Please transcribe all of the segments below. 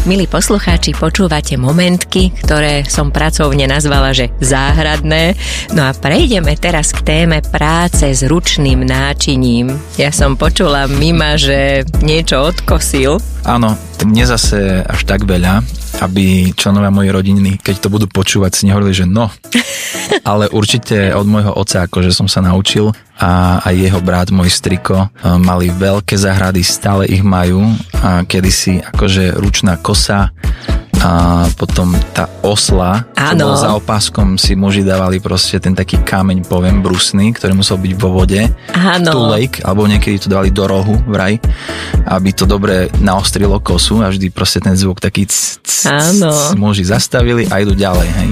Milí poslucháči, počúvate momentky, ktoré som pracovne nazvala, že záhradné. No a prejdeme teraz k téme práce s ručným náčiním. Ja som počula Mima, že niečo odkosil. Áno, nie zase až tak veľa, aby členovia mojej rodiny, keď to budú počúvať, si nehovorili, že no. Ale určite od môjho otca, akože som sa naučil, a aj jeho brat, môj striko, mali veľké záhrady, stále ich majú, a kedysi akože ručná kosa a potom tá osla, čo bol za opáskom, si muži dávali proste ten taký kameň, poviem, brusný, ktorý musel byť vo vode, tulejk, alebo niekedy to dávali do rohu vraj, aby to dobre naostrilo kosu a vždy proste ten zvuk taký muži zastavili a idú ďalej, hej.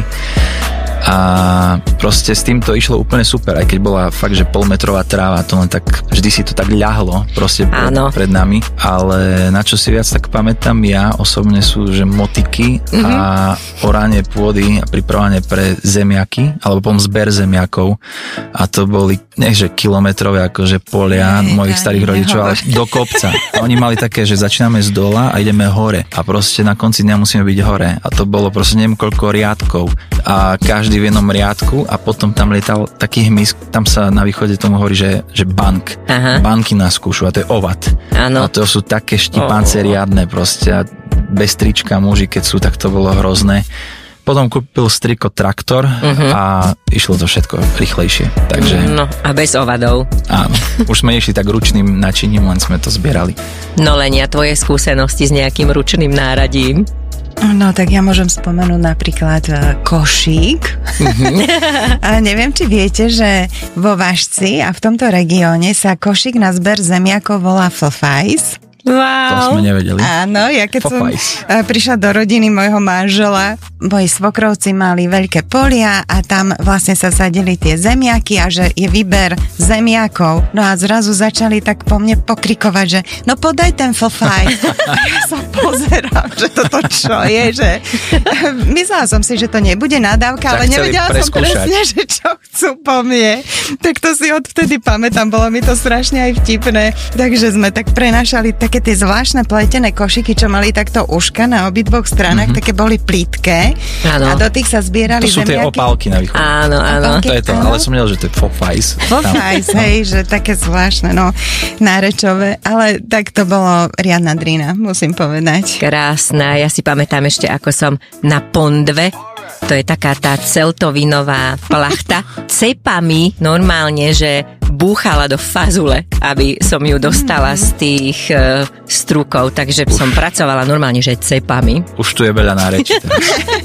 A proste s tým to išlo úplne super, aj keď bola fakt, že polmetrová tráva, to len tak, vždy si to tak ľahlo proste pred nami, ale na čo si viac tak pamätám ja osobne sú, že motiky a oranie pôdy a pripravanie pre zemiaky, alebo potom zber zemiakov, a to boli že kilometrové akože polia mojich starých rodičov, ale do kopca. A oni mali také, že začíname z dola a ideme hore a proste na konci dňa musíme byť hore, a to bolo proste neviem koľko riadkov a každý v jednom riadku, a potom tam lietal taký hmyz, tam sa na východe tomu hovorí, že bank. Banky na skúšu, a to je ovat. A to sú také štipance riadne proste, a bez trička muži, keď sú, tak to bolo hrozné. Potom kúpil striko traktor a išlo to všetko rýchlejšie. Takže... No a bez ovadov. Áno, už sme išli tak ručným načiním, len sme to zbierali. No Lenia, tvoje skúsenosti s nejakým ručným náradím? No tak ja môžem spomenúť napríklad košík. A neviem, či viete, že vo Vašci a v tomto regióne sa košík na zber zemiakov volá flfajs. Wow. To sme nevedeli. Áno, ja keď som prišla do rodiny môjho manžela, moji svokrovci mali veľké polia a tam vlastne sa sadili tie zemiaky a že je výber zemiakov. No a zrazu začali tak po mne pokrikovať, že no podaj ten flfaj. Ja sa pozerám, že toto čo je, že myslela som si, že to nebude nadávka, ale nevedela som presne, že čo chcú po mne. Tak to si odvtedy pamätám, bolo mi to strašne aj vtipné. Takže sme tak prenášali také tie zvláštne pletené košiky, čo mali takto uška na obidvoch stranách, také boli plítke. A do tých sa zbierali zemiaky. To sú tie opálky na východe. Áno. To je to, ale som vedel, že to je flfajs. Flfajs, hej, že také zvláštne, no, nárečové, ale tak to bolo riadna drina, musím povedať. Krásna, ja si pamätám ešte, ako som na Pondve, to je taká tá celtovinová plachta, cepami normálne, že búchala do fazule, aby som ju dostala z tých strukov, takže som pracovala normálne, že cepami. Už tu je veľa nárečí.